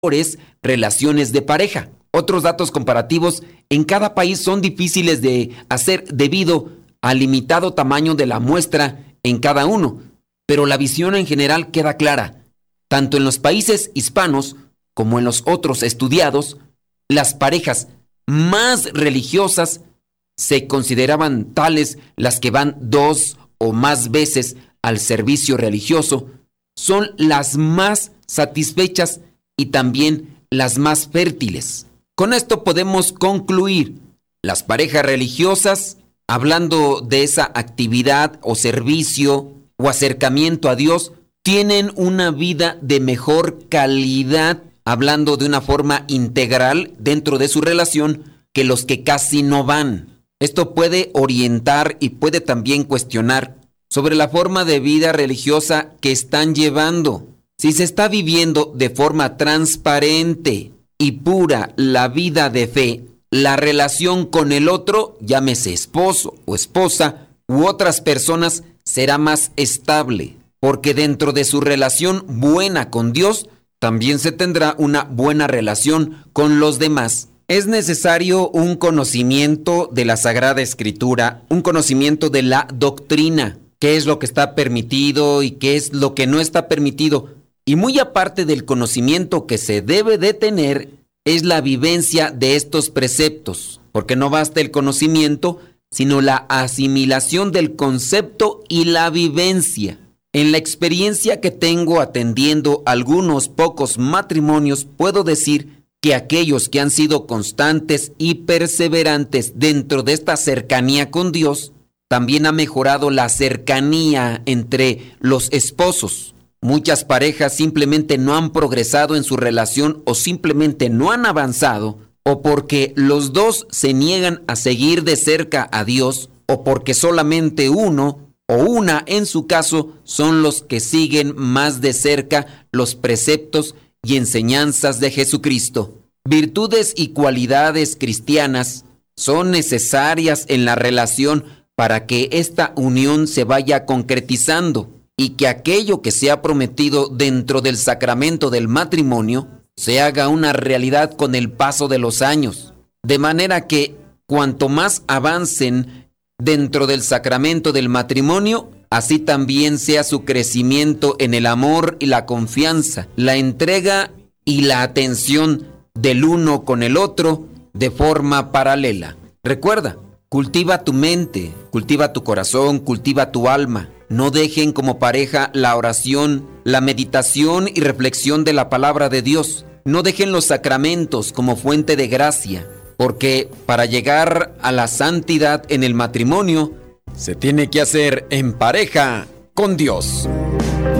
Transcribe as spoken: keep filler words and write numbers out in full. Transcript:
relaciones de pareja. Otros datos comparativos en cada país son difíciles de hacer debido al limitado tamaño de la muestra en cada uno, pero la visión en general queda clara. Tanto en los países hispanos como en los otros estudiados, las parejas más religiosas se consideraban tales las que van dos o más veces al servicio religioso, son las más satisfechas y también las más fértiles. Con esto podemos concluir, las parejas religiosas, hablando de esa actividad o servicio o acercamiento a Dios, tienen una vida de mejor calidad, hablando de una forma integral dentro de su relación, que los que casi no van. Esto puede orientar y puede también cuestionar sobre la forma de vida religiosa que están llevando. Si se está viviendo de forma transparente y pura la vida de fe, la relación con el otro, llámese esposo o esposa u otras personas, será más estable, porque dentro de su relación buena con Dios, también se tendrá una buena relación con los demás. Es necesario un conocimiento de la Sagrada Escritura, un conocimiento de la doctrina, qué es lo que está permitido y qué es lo que no está permitido. Y muy aparte del conocimiento que se debe de tener, es la vivencia de estos preceptos, porque no basta el conocimiento, sino la asimilación del concepto y la vivencia. En la experiencia que tengo atendiendo algunos pocos matrimonios, puedo decir que aquellos que han sido constantes y perseverantes dentro de esta cercanía con Dios, también ha mejorado la cercanía entre los esposos. Muchas parejas simplemente no han progresado en su relación o simplemente no han avanzado, o porque los dos se niegan a seguir de cerca a Dios, o porque solamente uno o una en su caso son los que siguen más de cerca los preceptos y enseñanzas de Jesucristo. Virtudes y cualidades cristianas son necesarias en la relación para que esta unión se vaya concretizando y que aquello que se ha prometido dentro del sacramento del matrimonio se haga una realidad con el paso de los años. De manera que cuanto más avancen dentro del sacramento del matrimonio, así también sea su crecimiento en el amor y la confianza, la entrega y la atención del uno con el otro de forma paralela. Recuerda, cultiva tu mente, cultiva tu corazón, cultiva tu alma. No dejen como pareja la oración, la meditación y reflexión de la palabra de Dios. No dejen los sacramentos como fuente de gracia, porque para llegar a la santidad en el matrimonio, se tiene que hacer en pareja con Dios.